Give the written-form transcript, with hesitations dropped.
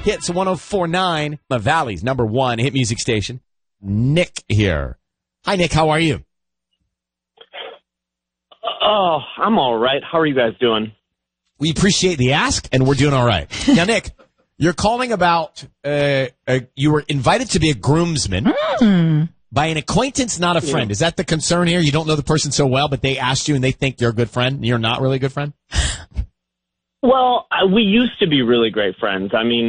Hits 104.9, the Valley's number one hit music station. Nick here. Hi, Nick. How are you? Oh, I'm all right. How are you guys doing? We appreciate the ask, and we're doing all right. Now, Nick, you're calling about you were invited to be a groomsman by an acquaintance, not a friend. Is that the concern here? You don't know the person so well, but they asked you, and they think you're a good friend, and you're not really a good friend? Well, we used to be really great friends. I mean,